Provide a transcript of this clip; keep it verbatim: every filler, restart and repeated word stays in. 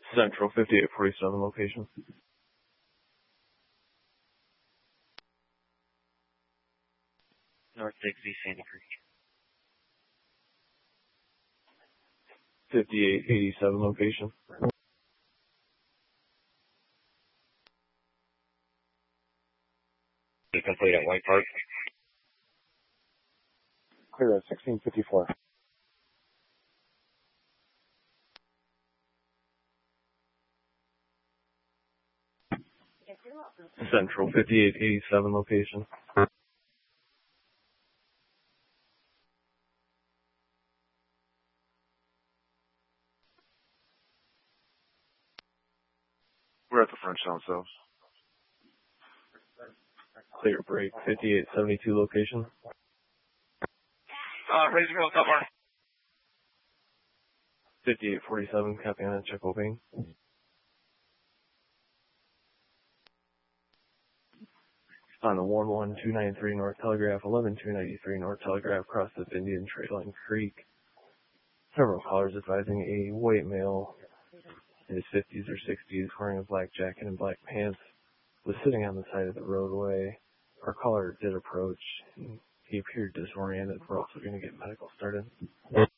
Central fifty-eight forty-seven location. North Dixie, Sandy Creek. fifty-eight eighty-seven location. Complete at White Park. Clear at sixteen fifty-four. Central fifty-eight eighty-seven location. We're at the French Town South. Clear break fifty-eight seventy-two location. Uh, Razorville, Cutmar. fifty-eight forty-seven, copy on check opening. On the one one two ninety-three North Telegraph, eleven two ninety-three North Telegraph, crossed the Indian Trail Creek. Several callers advising a white male in his fifties or sixties wearing a black jacket and black pants was sitting on the side of the roadway. Our caller did approach, and he appeared disoriented. We're also going to get medical started.